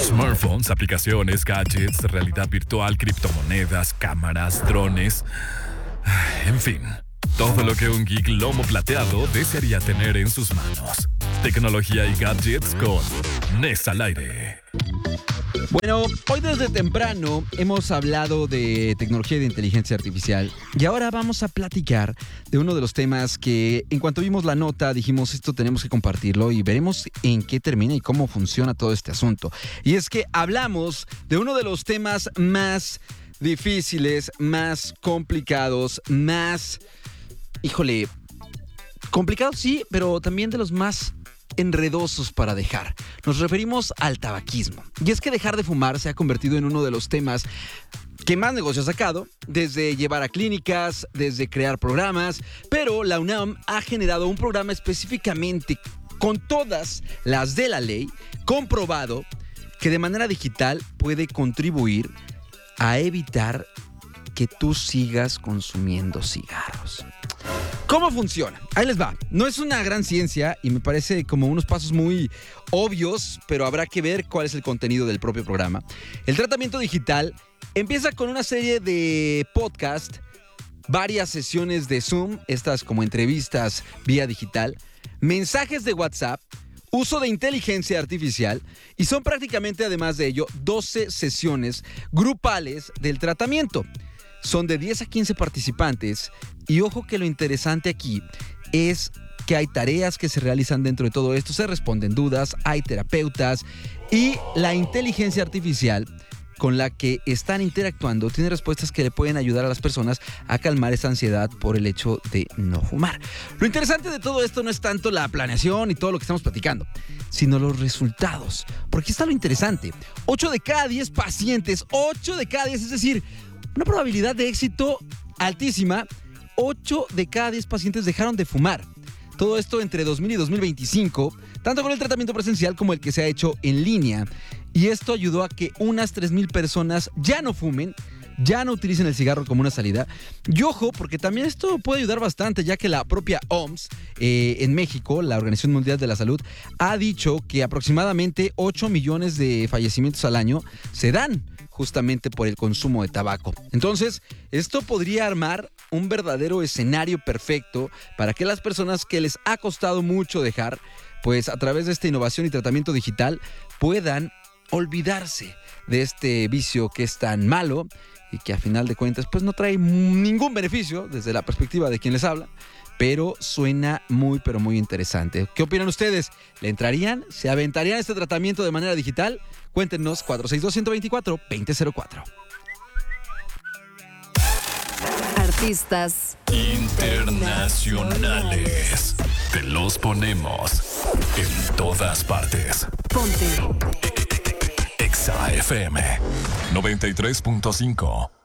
Smartphones, aplicaciones, gadgets, realidad virtual, criptomonedas, cámaras, drones. En fin, todo lo que un geek lomo plateado desearía tener en sus manos. Tecnología y gadgets con Nes al aire. Bueno, hoy desde temprano hemos hablado de tecnología y de inteligencia artificial y ahora vamos a platicar de uno de los temas que en cuanto vimos la nota dijimos esto tenemos que compartirlo y veremos en qué termina y cómo funciona todo este asunto. Y es que hablamos de uno de los temas más difíciles, más complicados, complicados sí, pero también de los más enredosos para dejar. Nos referimos al tabaquismo. Y es que dejar de fumar se ha convertido en uno de los temas que más negocio ha sacado, desde llevar a clínicas, desde crear programas, pero la UNAM ha generado un programa específicamente con todas las de la ley, comprobado que de manera digital puede contribuir a evitar que tú sigas consumiendo cigarros. ¿Cómo funciona? Ahí les va. No es una gran ciencia y me parece como unos pasos muy obvios, pero habrá que ver cuál es el contenido del propio programa. El tratamiento digital empieza con una serie de podcast, varias sesiones de Zoom, estas como entrevistas vía digital, mensajes de WhatsApp, uso de inteligencia artificial y son prácticamente, además de ello, 12 sesiones grupales del tratamiento. Son de 10 a 15 participantes y ojo que lo interesante aquí es que hay tareas que se realizan dentro de todo esto, se responden dudas, hay terapeutas y la inteligencia artificial con la que están interactuando tiene respuestas que le pueden ayudar a las personas a calmar esa ansiedad por el hecho de no fumar. Lo interesante de todo esto no es tanto la planeación y todo lo que estamos platicando, sino los resultados. Porque aquí está lo interesante. 8 de cada 10 pacientes, 8 de cada 10, es decir, una probabilidad de éxito altísima. 8 de cada 10 pacientes dejaron de fumar. Todo esto entre 2000 y 2025, tanto con el tratamiento presencial como el que se ha hecho en línea. Y esto ayudó a que unas 3,000 personas ya no fumen, ya no utilicen el cigarro como una salida. Y ojo, porque también esto puede ayudar bastante, ya que la propia OMS en México, la Organización Mundial de la Salud, ha dicho que aproximadamente 8 millones de fallecimientos al año se dan justamente por el consumo de tabaco. Entonces, esto podría armar un verdadero escenario perfecto para que las personas que les ha costado mucho dejar, pues a través de esta innovación y tratamiento digital, puedan olvidarse de este vicio que es tan malo y que a final de cuentas pues no trae ningún beneficio desde la perspectiva de quien les habla, pero suena muy pero muy interesante. ¿Qué opinan ustedes? ¿Le entrarían? ¿Se aventarían este tratamiento de manera digital? Cuéntenos 462-124-2004. Artistas internacionales. Te los ponemos en todas partes. Ponte Exa FM 93.5.